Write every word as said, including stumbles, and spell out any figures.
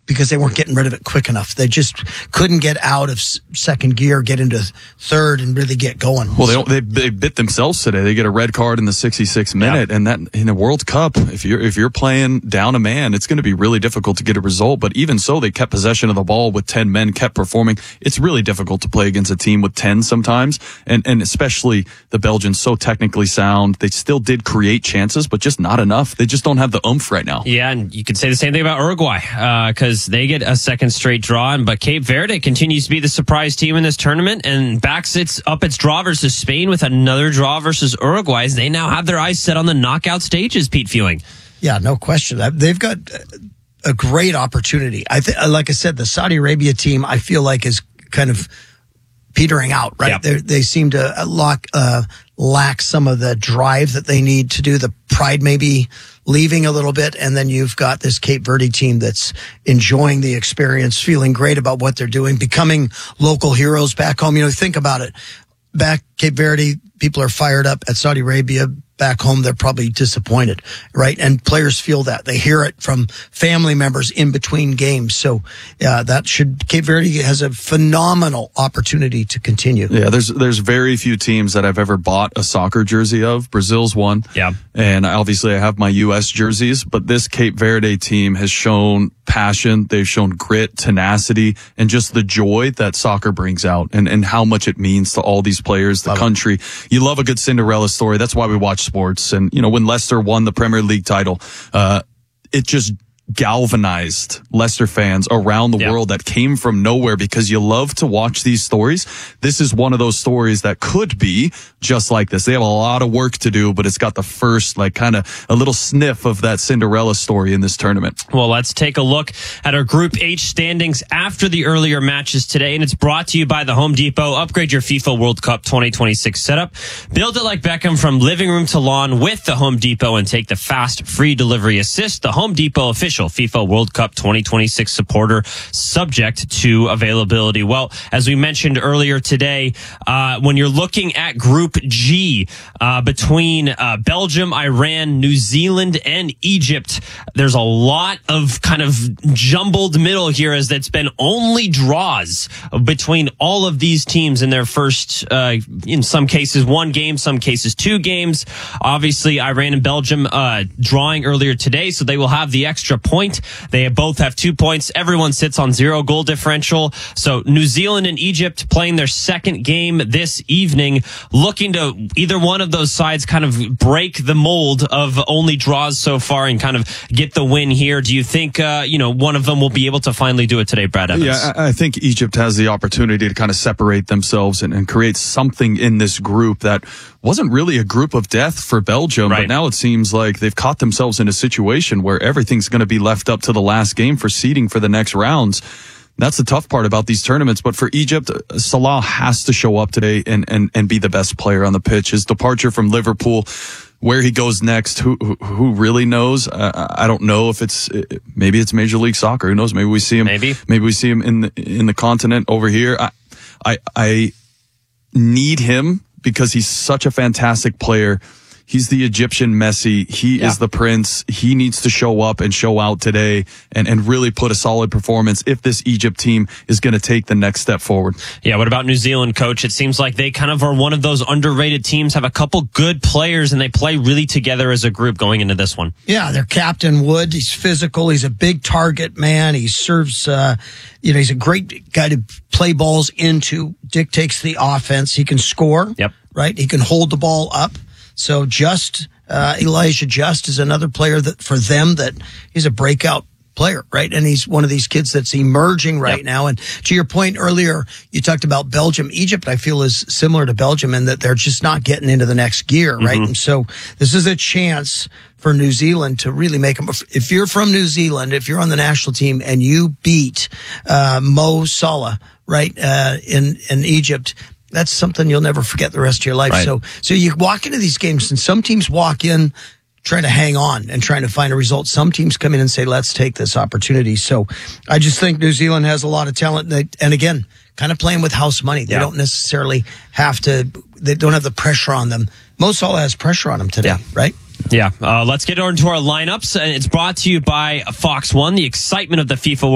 because they weren't getting rid of it quick enough. They just couldn't get out of second gear, get into third, and really get going. Well, they don't, they, they bit themselves today. They get a red card in the sixty-sixth minute, yeah. and that in a World Cup, if you're if you're playing down a man, it's going to be really difficult to get a result. But even so, they kept possession of the ball with ten men, kept performing. It's really difficult to play against a team with ten sometimes, and and especially the Belgians, so technically sound. They still did create chances, but just not enough. They just don't have the oomph right now. Yeah, and you could say the same thing about Uruguay, because uh, they get a second straight draw, but Cape Verde continues to be the surprise team in this tournament and backs its up its draw versus Spain with another draw versus Uruguay, as they now have their eyes set on the knockout stages, Pete Fewing. Yeah, no question. They've got a great opportunity. I think, like I said, the Saudi Arabia team, I feel like, is kind of petering out, right? Yep. They seem to lock, uh, lack some of the drive that they need to do, the pride maybe leaving a little bit, and then you've got this Cape Verde team that's enjoying the experience, feeling great about what they're doing, becoming local heroes back home. You know, think about it. Back Cape Verde, people are fired up. At Saudi Arabia, back home, they're probably disappointed, right? And players feel that. They hear it from family members in between games. So uh, that should, Cape Verde has a phenomenal opportunity to continue. Yeah, there's there's very few teams that I've ever bought a soccer jersey of. Brazil's one. Yeah. And obviously I have my U S jerseys, but this Cape Verde team has shown passion. They've shown grit, tenacity, and just the joy that soccer brings out, and, and how much it means to all these players, the love country. It. You love a good Cinderella story. That's why we watch sports. And, you know, when Leicester won the Premier League title, uh, it just galvanized Leicester fans around the yep. world that came from nowhere, because you love to watch these stories. This is one of those stories that could be just like this. They have a lot of work to do, but it's got the first, like, kind of a little sniff of that Cinderella story in this tournament. Well, let's take a look at our Group H standings after the earlier matches today, and it's brought to you by the Home Depot. Upgrade your FIFA World Cup twenty twenty-six setup. Build it like Beckham from living room to lawn with the Home Depot, and take the fast, free delivery assist. The Home Depot official FIFA World Cup twenty twenty-six supporter, subject to availability. Well, as we mentioned earlier today, uh, when you're looking at Group G, uh, between uh, Belgium, Iran, New Zealand, and Egypt, there's a lot of kind of jumbled middle here, as that's been only draws between all of these teams in their first, uh, in some cases, one game, some cases, two games. Obviously, Iran and Belgium uh, drawing earlier today, so they will have the extra point. They both have two points. Everyone sits on zero goal differential. So New Zealand and Egypt playing their second game this evening, looking to either one of those sides kind of break the mold of only draws so far and kind of get the win here. Do you think, uh, you know, one of them will be able to finally do it today, Brad Evans? Yeah, I think Egypt has the opportunity to kind of separate themselves and, and create something in this group that wasn't really a group of death for Belgium, right. But now it seems like they've caught themselves in a situation where everything's going to be left up to the last game for seeding for the next rounds. That's the tough part about these tournaments. But for Egypt, Salah has to show up today and, and, and be the best player on the pitch. His departure from Liverpool, where he goes next, who who really knows? Uh, I don't know if it's, maybe it's Major League Soccer. Who knows? Maybe we see him. Maybe. Maybe we see him in the, in the continent over here. I, I, I need him because he's such a fantastic player. He's the Egyptian Messi. He yeah. is the prince. He needs to show up and show out today and, and really put a solid performance if this Egypt team is going to take the next step forward. Yeah, what about New Zealand, Coach? It seems like they kind of are one of those underrated teams, have a couple good players, and they play really together as a group going into this one. Yeah, their captain, Wood, he's physical. He's a big target man. He serves, uh, you know, he's a great guy to play balls into, dictates the offense. He can score, yep. right? He can hold the ball up. So Just, uh, Elijah Just is another player that for them that he's a breakout player, right? And he's one of these kids that's emerging right yep. now. And to your point earlier, you talked about Belgium. Egypt, I feel, is similar to Belgium in that they're just not getting into the next gear, right? Mm-hmm. And so this is a chance for New Zealand to really make them. If you're from New Zealand, if you're on the national team and you beat, uh, Mo Salah, right, uh, in, in Egypt, that's something you'll never forget the rest of your life. Right. So, so you walk into these games, and some teams walk in trying to hang on and trying to find a result. Some teams come in and say, let's take this opportunity. So I just think New Zealand has a lot of talent. And, they, and again, kind of playing with house money. They yeah. don't necessarily have to, they don't have the pressure on them. Mo Salah has pressure on him today, yeah. right? Yeah. Uh, let's get on to our lineups. And it's brought to you by Fox One, the excitement of the FIFA